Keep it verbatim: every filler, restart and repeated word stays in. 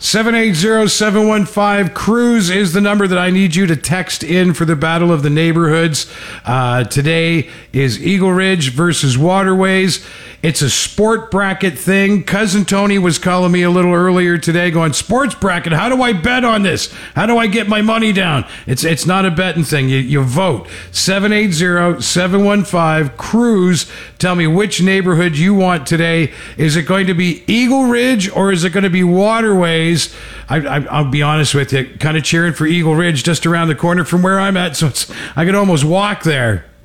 seven eight zero, seven one five, cruise is the number that I need you to text in for the Battle of the Neighborhoods. Uh, today is Eagle Ridge versus Waterways. It's a sport bracket thing. Cousin Tony was calling me a little earlier today going, sports bracket, how do I bet on this? How do I get my money down? It's it's not a betting thing. You, you vote. seven eight zero, seven one five, cruise. Tell me which neighborhood you want today. Is it going to be Eagle Ridge or is it going to be Waterways? I, I, I'll be honest with you, kind of cheering for Eagle Ridge just around the corner from where I'm at, so it's, I could almost walk there.